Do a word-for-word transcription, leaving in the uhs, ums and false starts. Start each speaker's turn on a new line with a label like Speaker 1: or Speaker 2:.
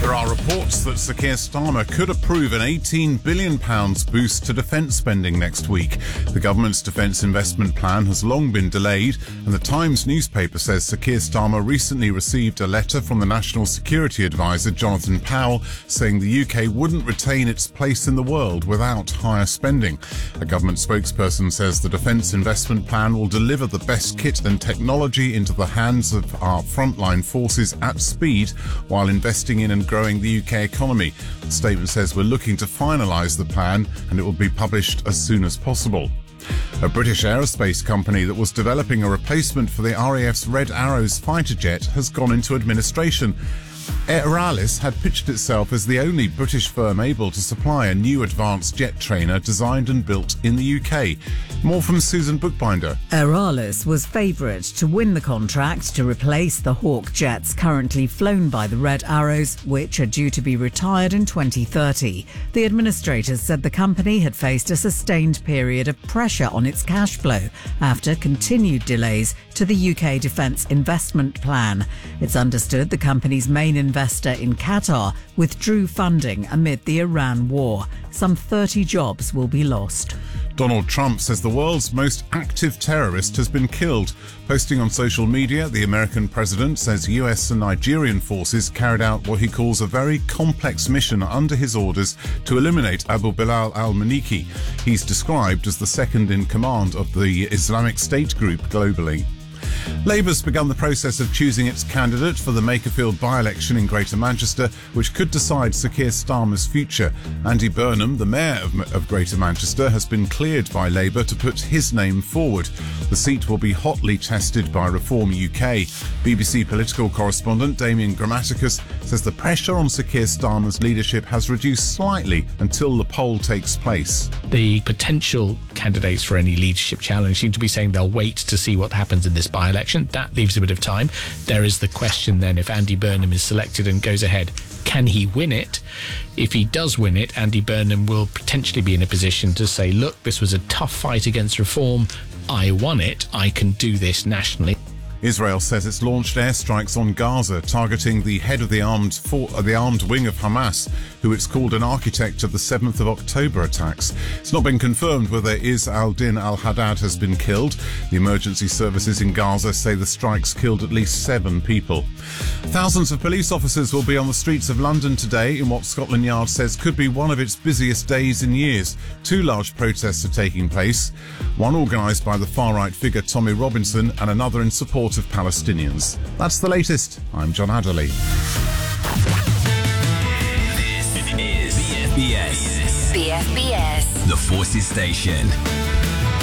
Speaker 1: There are reports that Sir Keir Starmer could approve an eighteen billion pounds boost to defence spending next week. The government's defence investment plan has long been delayed, and the Times newspaper says Sir Keir Starmer recently received a letter from the National Security Advisor, Jonathan Powell, saying the U K wouldn't retain its place in the world without higher spending. A government spokesperson says the defence investment plan will deliver the best kit and technology into the hands of our frontline forces at speed while investing in and growing the U K economy. The statement says we're looking to finalise the plan and it will be published as soon as possible. A British aerospace company that was developing a replacement for the R A F's Red Arrows fighter jet has gone into administration. Aeralis had pitched itself as the only British firm able to supply a new advanced jet trainer designed and built in the U K. More from Susan Bookbinder.
Speaker 2: Aeralis was favourite to win the contract to replace the Hawk jets currently flown by the Red Arrows, which are due to be retired in twenty thirty. The administrators said the company had faced a sustained period of pressure on its cash flow after continued delays to the U K Defence Investment Plan. It's understood the company's main investor in Qatar withdrew funding amid the Iran war. Some thirty jobs will be lost.
Speaker 1: Donald Trump says the world's most active terrorist has been killed. Posting on social media, the American president says U S and Nigerian forces carried out what he calls a very complex mission under his orders to eliminate Abu Bilal al-Maliki. He's described as the second in command of the Islamic State group globally. Labour's begun the process of choosing its candidate for the Makerfield by-election in Greater Manchester, which could decide Sir Keir Starmer's future. Andy Burnham, the Mayor of, of Greater Manchester, has been cleared by Labour to put his name forward. The seat will be hotly tested by Reform U K. B B C political correspondent Damien Grammaticus says the pressure on Sir Keir Starmer's leadership has reduced slightly until the poll takes place.
Speaker 3: The potential candidates for any leadership challenge seem to be saying they'll wait to see what happens in this by-election. That leaves a bit of time. There is the question then, if Andy Burnham is selected and goes ahead, can he win it? If he does win it, Andy Burnham will potentially be in a position to say, look, this was a tough fight against reform. I won it. I can do this nationally.
Speaker 1: Israel says it's launched airstrikes on Gaza, targeting the head of the armed for, uh, the armed wing of Hamas, who it's called an architect of the seventh of October attacks. It's not been confirmed whether Is al-Din al-Haddad has been killed. The emergency services in Gaza say the strikes killed at least seven people. Thousands of police officers will be on the streets of London today in what Scotland Yard says could be one of its busiest days in years. Two large protests are taking place, one organised by the far-right figure Tommy Robinson and another in support of Palestinians. That's the latest. I'm John Adderley.
Speaker 4: This is B F B S.
Speaker 5: B F B S.
Speaker 4: The Forces Station.